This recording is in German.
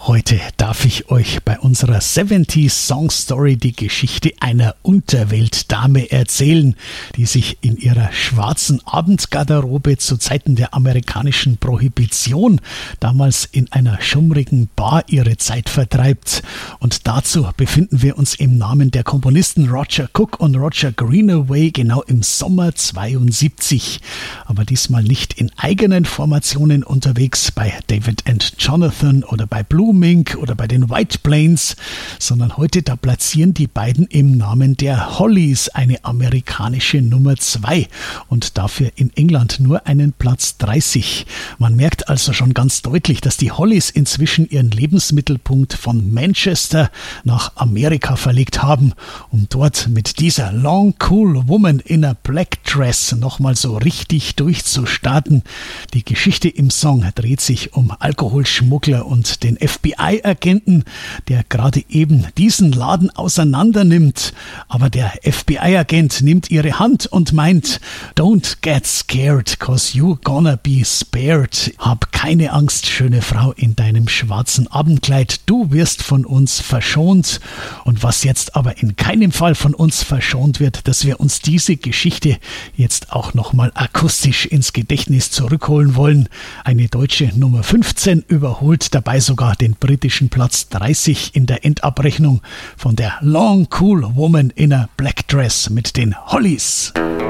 Heute darf ich euch bei unserer 70s Song Story die Geschichte einer Unterweltdame erzählen, die sich in ihrer schwarzen Abendgarderobe zu Zeiten der amerikanischen Prohibition damals in einer schummrigen Bar ihre Zeit vertreibt. Und dazu befinden wir uns im Namen der Komponisten Roger Cook und Roger Greenaway genau im Sommer 72. Aber diesmal nicht in eigenen Formationen unterwegs bei David and Jonathan oder bei Blue Mink oder bei den White Plains, sondern heute da platzieren die beiden im Namen der Hollies eine amerikanische Nummer 2 und dafür in England nur einen Platz 30. Man merkt also schon ganz deutlich, dass die Hollies inzwischen ihren Lebensmittelpunkt von Manchester nach Amerika verlegt haben, um dort mit dieser Long Cool Woman in a Black Dress nochmal so richtig durchzustarten. Die Geschichte im Song dreht sich um Alkoholschmuggler und den FBI-Agenten, der gerade eben diesen Laden auseinander nimmt. Aber der FBI-Agent nimmt ihre Hand und meint, "Don't get scared, 'cause you're gonna be spared." Hab keine Angst, schöne Frau in deinem schwarzen Abendkleid, du wirst von uns verschont. Und was jetzt aber in keinem Fall von uns verschont wird, dass wir uns diese Geschichte jetzt auch nochmal akustisch ins Gedächtnis zurückholen wollen. Eine deutsche Nummer 15 überholt dabei sogar den britischen Platz 30 in der Endabrechnung von der Long Cool Woman in a Black Dress mit den Hollies.